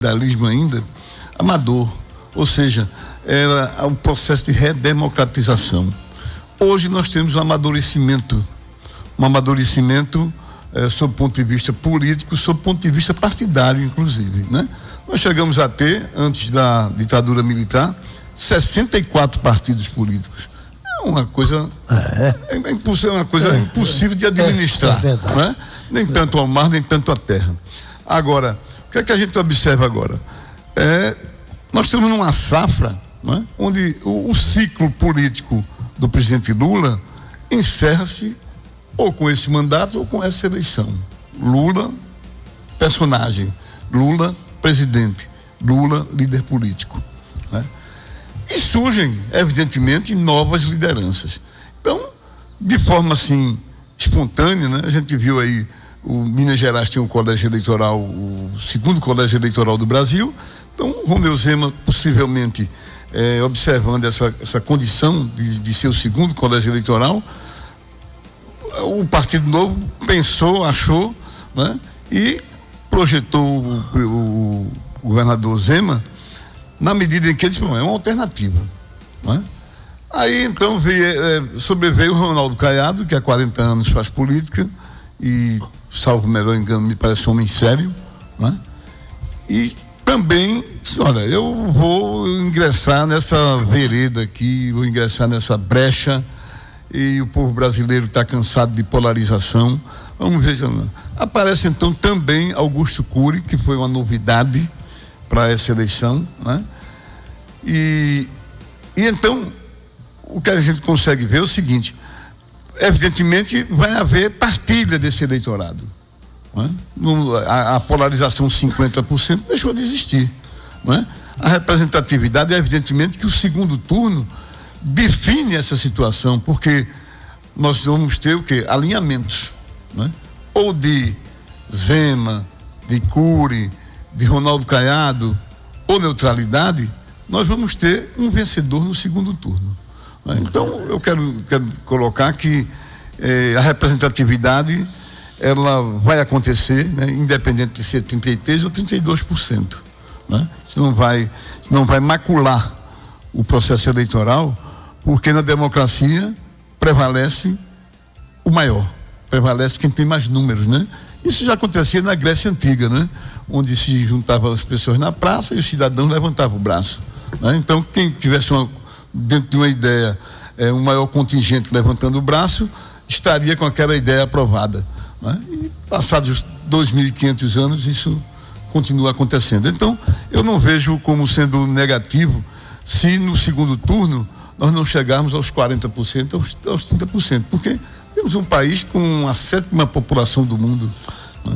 capitalismo ainda amador, ou seja, era o processo de redemocratização. Hoje nós temos um amadurecimento sob o ponto de vista político, sob o ponto de vista partidário, inclusive, né? Nós chegamos a ter, antes da ditadura militar, 64 partidos políticos. É uma coisa, uma coisa impossível de administrar, né? Nem tanto ao mar, nem tanto à terra. Agora, o que é que a gente observa agora? Nós estamos numa safra, né, onde o ciclo político do presidente Lula encerra-se ou com esse mandato ou com essa eleição. Lula, personagem. Lula, presidente. Lula, líder político, né? E surgem, evidentemente, novas lideranças. Então, de forma assim, espontânea, né? A gente viu aí, o Minas Gerais tem um colégio eleitoral, o segundo colégio eleitoral do Brasil. Então, Romeu Zema, possivelmente, observando essa condição de ser o segundo colégio eleitoral, o Partido Novo pensou, achou, né? E projetou o governador Zema na medida em que ele disse, é uma alternativa, né? Aí então sobreveio o Ronaldo Caiado, que há 40 anos faz política e, salvo o melhor engano, me parece um homem sério, né? E também disse, olha, eu vou ingressar nessa vereda aqui, vou ingressar nessa brecha, e o povo brasileiro está cansado de polarização. Vamos ver. Aparece então também Augusto Cury, que foi uma novidade para essa eleição, né? E então o que a gente consegue ver é o seguinte: evidentemente vai haver partilha desse eleitorado, né? A polarização 50% deixou de existir, né? A representatividade é evidentemente que o segundo turno define essa situação, porque nós vamos ter o quê? Alinhamentos, né? Ou de Zema, de Cury, de Ronaldo Caiado, ou neutralidade. Nós vamos ter um vencedor no segundo turno, né? Então eu quero colocar que a representatividade ela vai acontecer, né? Independente de ser 33% ou 32%, né? Isso não vai macular o processo eleitoral, porque na democracia prevalece o maior, prevalece quem tem mais números, né? Isso já acontecia na Grécia Antiga, né? Onde se juntavam as pessoas na praça e os cidadãos levantavam o braço, né? Então quem tivesse dentro de uma ideia, um maior contingente levantando o braço, estaria com aquela ideia aprovada, né? E passados 2.500 anos isso continua acontecendo. Então eu não vejo como sendo negativo se no segundo turno nós não chegarmos aos 40%, aos 30%, porque temos um país com a 7ª população do mundo, né?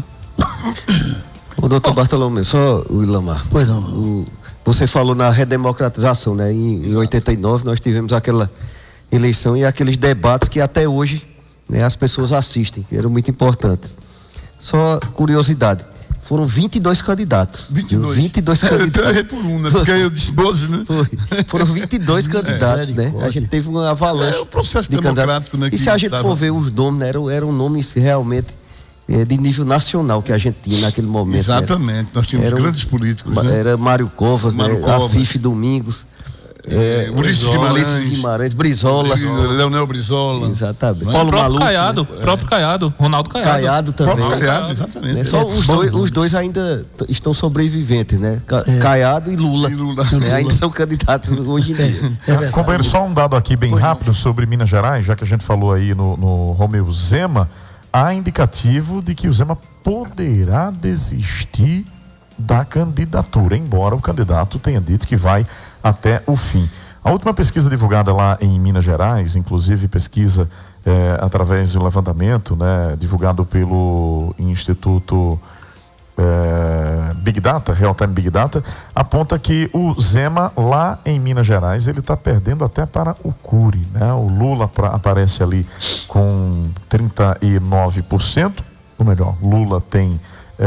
O doutor Bartolomeu, só o Ilamar. Pois não. Você falou na redemocratização, né? Em 89 nós tivemos aquela eleição e aqueles debates que até hoje, né, as pessoas assistem, que eram muito importantes. Só curiosidade. Foram 22 candidatos. 22 candidatos. Eu errei por um, né? Porque eu disse 12, né? Foram 22 candidatos, né? A gente teve uma avalanche. É o processo democrático, né? E se a gente for ver os nomes, né? Eram nomes realmente de nível nacional que a gente tinha naquele momento. Exatamente. Né? Nós tínhamos grandes políticos, né? Era Mário Covas, né? Afife Domingos. Ulisses Guimarães, Brizola, Leonel Brizola. Exatamente. Paulo Maluf, próprio Caiado, Ronaldo Caiado. Caiado também. Próprio Caiado, exatamente. Né? Só os dois ainda estão sobreviventes, né? Caiado e Lula. Ainda são candidatos hoje em dia. Companheiro, só um dado aqui bem rápido sobre Minas Gerais, já que a gente falou aí no Romeu Zema, há indicativo de que o Zema poderá desistir da candidatura, embora o candidato tenha dito que vai até o fim. A última pesquisa divulgada lá em Minas Gerais, inclusive pesquisa através de um levantamento, né, divulgado pelo Instituto Big Data, Real Time Big Data, aponta que o Zema lá em Minas Gerais, ele está perdendo até para o Cury, né? O Lula aparece ali com 39%, ou melhor, Lula tem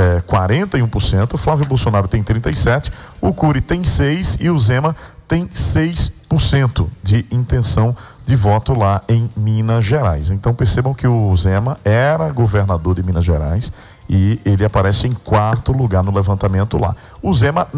41%, Flávio Bolsonaro tem 37%, o Cury tem 6% e o Zema tem 6% de intenção de voto lá em Minas Gerais. Então percebam que o Zema era governador de Minas Gerais, e ele aparece em 4º lugar no levantamento lá. O Zema